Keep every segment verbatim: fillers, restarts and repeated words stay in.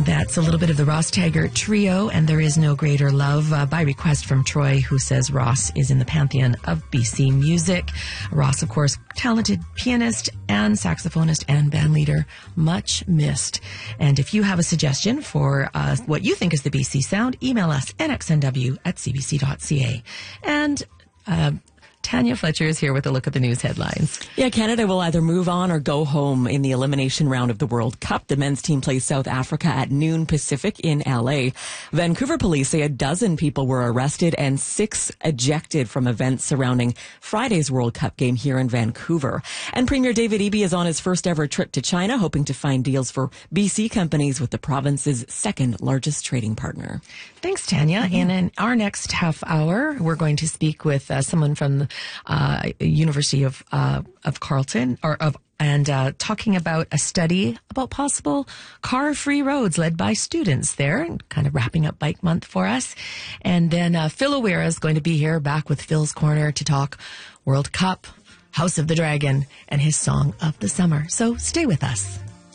That's a little bit of the Ross Taggart Trio, and There Is No Greater Love, uh, by request from Troy, who says Ross is in the pantheon of B C music. Ross, of course, talented pianist and saxophonist and band leader, much missed. And if you have a suggestion for uh, what you think is the B C sound, email us n x n w at c b c dot c a. And uh, Tanya Fletcher is here with a look at the news headlines. Yeah, Canada will either move on or go home in the elimination round of the World Cup. The men's team plays South Africa at noon Pacific in L A. Vancouver police say a dozen people were arrested and six ejected from events surrounding Friday's World Cup game here in Vancouver. And Premier David Eby is on his first ever trip to China, hoping to find deals for B C companies with the province's second largest trading partner. Thanks, Tanya. Mm-hmm. And in our next half hour, we're going to speak with uh, someone from the uh, University of uh, of Carleton, or of and uh, talking about a study about possible car-free roads led by students there, kind of wrapping up Bike Month for us. And then uh, Phil O'Wara is going to be here, back with Phil's Corner, to talk World Cup, House of the Dragon, and his song of the summer. So stay with us.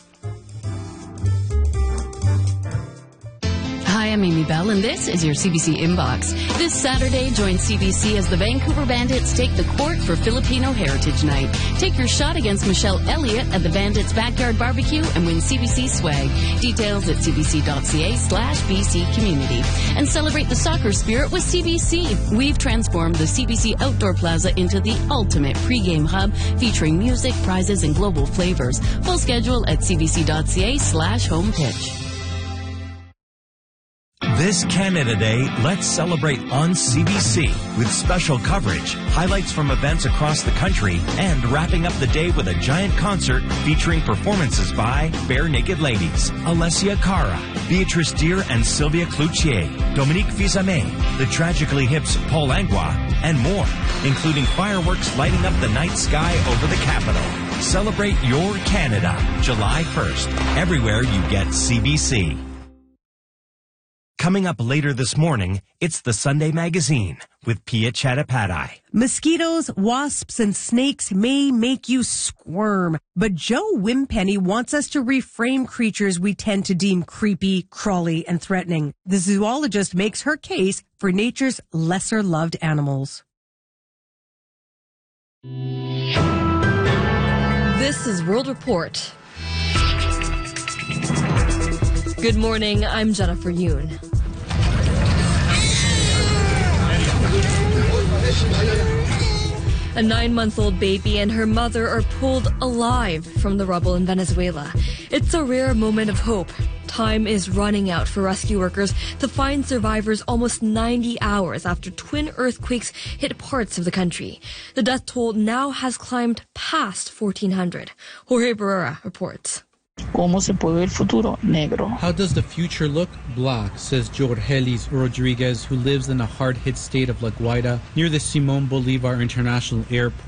Hi, I'm Amy Bell, and this is your C B C Inbox. This Saturday, join C B C as the Vancouver Bandits take the court for Filipino Heritage Night. Take your shot against Michelle Elliott at the Bandits Backyard Barbecue and win C B C swag. Details at cbc.ca slash BC Community. And celebrate the soccer spirit with C B C. We've transformed the C B C Outdoor Plaza into the ultimate pregame hub, featuring music, prizes, and global flavors. Full schedule at cbc.ca slash home pitch. This Canada Day, let's celebrate on C B C with special coverage, highlights from events across the country, and wrapping up the day with a giant concert featuring performances by Bare Naked Ladies, Alessia Cara, Beatrice Deer and Sylvia Cloutier, Dominique Fils-Aimé, the Tragically Hip's Paul Langlois, and more, including fireworks lighting up the night sky over the capital. Celebrate your Canada, July first, everywhere you get C B C. Coming up later this morning, it's the Sunday Magazine with Pia Chattopadhyay. Mosquitoes, wasps, and snakes may make you squirm, but Joe Wimpenny wants us to reframe creatures we tend to deem creepy, crawly, and threatening. The zoologist makes her case for nature's lesser-loved animals. This is World Report. Good morning, I'm Jennifer Yoon. A nine-month-old baby and her mother are pulled alive from the rubble in Venezuela. It's a rare moment of hope. Time is running out for rescue workers to find survivors almost ninety hours after twin earthquakes hit parts of the country. The death toll now has climbed past fourteen hundred. Jorge Barrera reports. ¿Cómo se puede ver el futuro? Negro. How does the future look? Black, says Jorgelis Rodriguez, who lives in a hard-hit state of La Guaira near the Simón Bolívar International Airport.